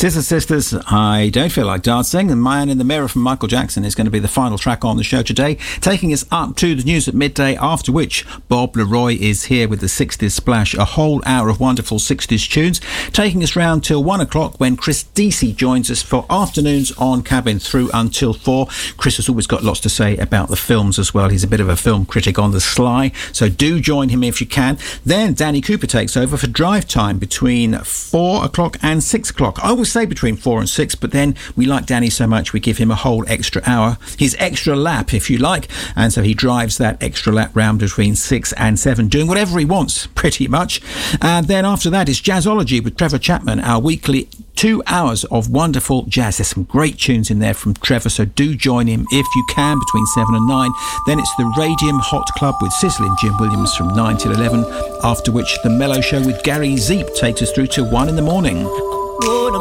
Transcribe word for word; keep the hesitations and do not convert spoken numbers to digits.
Scissor Sisters, I Don't Feel Like Dancing, and Man in the Mirror from Michael Jackson is going to be the final track on the show today, taking us up to the news at midday, after which Bob Leroy is here with the sixties Splash, a whole hour of wonderful sixties tunes, taking us round till one o'clock when Chris Deasy joins us for Afternoons on Cabin through until four. Chris has always got lots to say about the films as well. He's a bit of a film critic on the sly, so do join him if you can. Then Danny Cooper takes over for drive time between four o'clock and six o'clock. I will say between four and six, but then we like Danny so much we give him a whole extra hour, his extra lap if you like, and so he drives that extra lap round between six and seven, doing whatever he wants pretty much. And then after that is Jazzology with Trevor Chapman, our weekly two hours of wonderful jazz. There's some great tunes in there from Trevor, so do join him if you can between seven and nine. Then it's the Radium Hot Club with Cicely and Jim Williams from nine till eleven, after which the Mellow Show with Gary Zeep takes us through to one in the morning.